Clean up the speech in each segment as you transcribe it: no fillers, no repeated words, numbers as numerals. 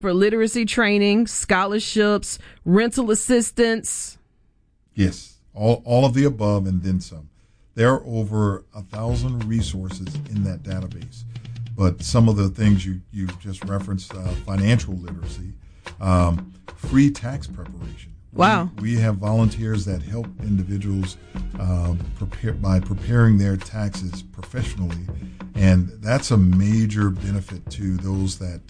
for literacy training, scholarships, rental assistance. Yes, all of the above and then some. There are over 1,000 resources in that database. But some of the things you just referenced, financial literacy, free tax preparation. Wow. We have volunteers that help individuals preparing their taxes professionally, and that's a major benefit to those that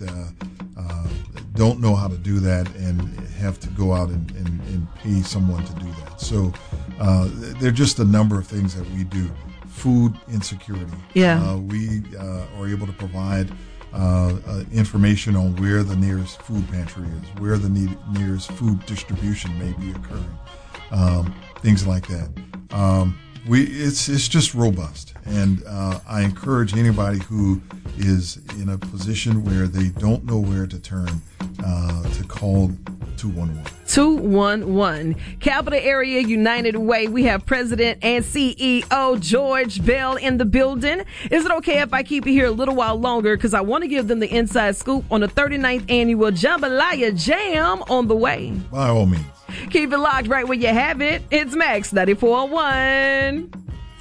don't know how to do that and have to go out and pay someone to do that. So there are just a number of things that we do. Food insecurity. Yeah. We are able to provide information on where the nearest food pantry is, where the nearest food distribution may be occurring, things like that. It's just robust, and I encourage anybody who is in a position where they don't know where to turn to call 211. 211. Capital Area United Way. We have President and CEO George Bell in the building. Is it okay if I keep you here a little while longer? Because I want to give them the inside scoop on the 39th annual Jambalaya Jam on the way. By all means. Keep it locked right where you have it. It's Max 94.1.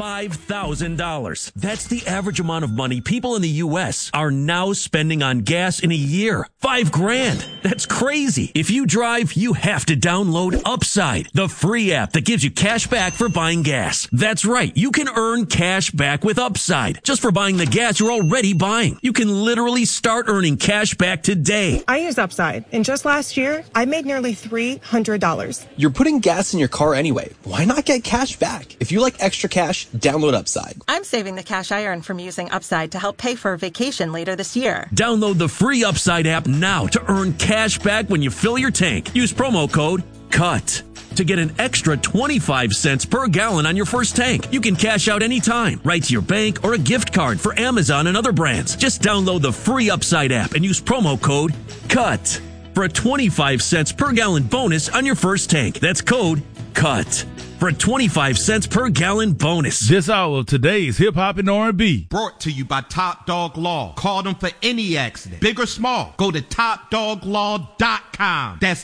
$5,000. That's the average amount of money people in the U.S. are now spending on gas in a year. $5,000. That's crazy. If you drive, you have to download Upside, the free app that gives you cash back for buying gas. That's right. You can earn cash back with Upside just for buying the gas you're already buying. You can literally start earning cash back today. I use Upside, and just last year, I made nearly $300. You're putting gas in your car anyway. Why not get cash back? If you like extra cash, download Upside. I'm saving the cash I earn from using Upside to help pay for a vacation later this year. Download the free Upside app now to earn cash back when you fill your tank. Use promo code CUT to get an extra 25 cents per gallon on your first tank. You can cash out anytime, right to your bank or a gift card for Amazon and other brands. Just download the free Upside app and use promo code CUT for a 25 cents per gallon bonus on your first tank. That's code CUT for a 25 cents per gallon bonus. This hour of today's Hip Hop and R&B. Brought to you by Top Dog Law. Call them for any accident, big or small. Go to TopDogLaw.com. That's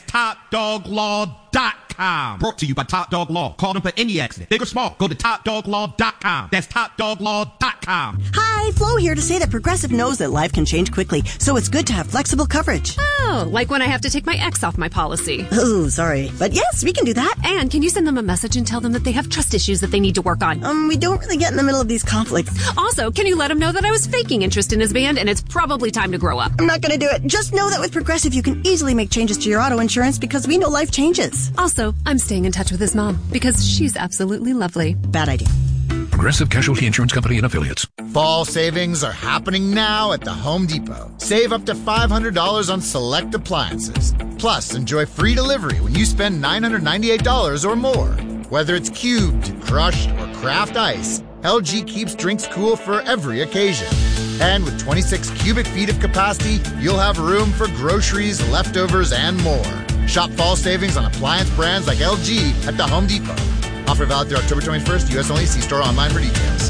TopDogLaw.com. Brought to you by Top Dog Law. Call them for any accident, big or small. Go to TopDogLaw.com. That's TopDogLaw.com. Hi, Flo here to say that Progressive knows that life can change quickly, so it's good to have flexible coverage. Oh, like when I have to take my ex off my policy. Oh, sorry. But yes, we can do that. And can you send them a message and tell them that they have trust issues that they need to work on? We don't really get in the middle of these conflicts. Also, can you let them know that I was faking interest in his band and it's probably time to grow up? I'm not going to do it. Just know that with Progressive, you can easily make changes to your auto insurance because we know life changes. Also, I'm staying in touch with his mom because she's absolutely lovely. Bad idea. Progressive Casualty Insurance Company and Affiliates. Fall savings are happening now at the Home Depot. Save up to $500 on select appliances. Plus, enjoy free delivery when you spend $998 or more. Whether it's cubed, crushed, or craft ice, LG keeps drinks cool for every occasion. And with 26 cubic feet of capacity, you'll have room for groceries, leftovers, and more. Shop fall savings on appliance brands like LG at the Home Depot. Offer valid through October 21st. U.S. only. See store online for details.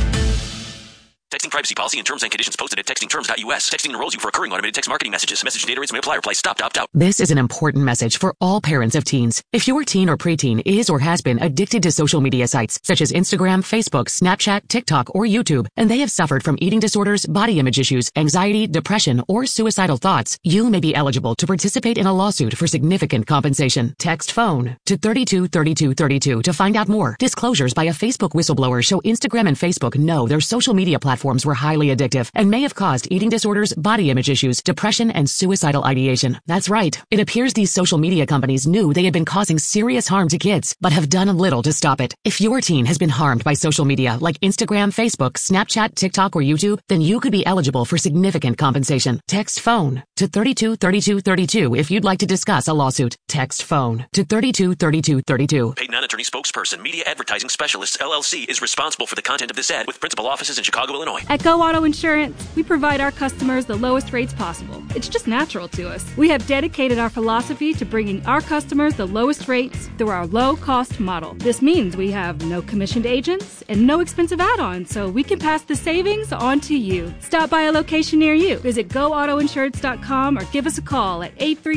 Texting privacy policy and terms and conditions posted at textingterms.us. Texting enrolls you for recurring automated text marketing messages. Message data rates may apply. Reply stop to opt out. This is an important message for all parents of teens. If your teen or preteen is or has been addicted to social media sites such as Instagram, Facebook, Snapchat, TikTok, or YouTube, and they have suffered from eating disorders, body image issues, anxiety, depression, or suicidal thoughts, you may be eligible to participate in a lawsuit for significant compensation. Text phone to 323232 to find out more. Disclosures by a Facebook whistleblower show Instagram and Facebook know their social media platforms were highly addictive and may have caused eating disorders, body image issues, depression, and suicidal ideation. That's right. It appears these social media companies knew they had been causing serious harm to kids, but have done little to stop it. If your teen has been harmed by social media like Instagram, Facebook, Snapchat, TikTok, or YouTube, then you could be eligible for significant compensation. Text phone to 323232 if you'd like to discuss a lawsuit. Text phone to 323232. Paid non-attorney spokesperson, Media Advertising Specialists, LLC, is responsible for the content of this ad with principal offices in Chicago, Illinois. At Go Auto Insurance, we provide our customers the lowest rates possible. It's just natural to us. We have dedicated our philosophy to bringing our customers the lowest rates through our low-cost model. This means we have no commissioned agents and no expensive add-ons, so we can pass the savings on to you. Stop by a location near you. Visit GoAutoInsurance.com or give us a call at 833